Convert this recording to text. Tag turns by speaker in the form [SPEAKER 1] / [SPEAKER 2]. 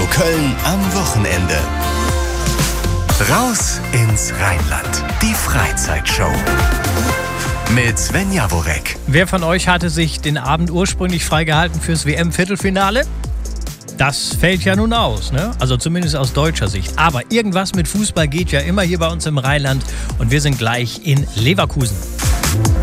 [SPEAKER 1] Köln am Wochenende. Raus ins Rheinland. Die Freizeitshow. Mit Sven Jaworek.
[SPEAKER 2] Wer von euch hatte sich den Abend ursprünglich freigehalten fürs WM-Viertelfinale? Das fällt ja nun aus, ne? Also zumindest aus deutscher Sicht. Aber irgendwas mit Fußball geht ja immer hier bei uns im Rheinland. Und wir sind gleich in Leverkusen.